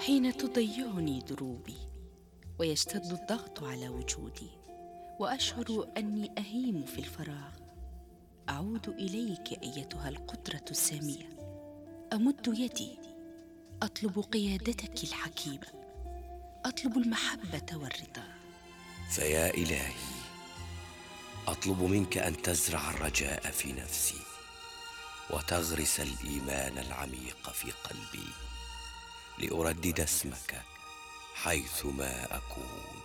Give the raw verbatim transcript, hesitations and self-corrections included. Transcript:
حين تضيعني دروبي ويشتد الضغط على وجودي وأشعر أني أهيم في الفراغ، أعود إليك أيتها القدرة السامية، أمد يدي أطلب قيادتك الحكيمة، أطلب المحبة والرضا. فيا إلهي، أطلب منك أن تزرع الرجاء في نفسي وتغرس الإيمان العميق في قلبي لأردد اسمك حيثما أكون.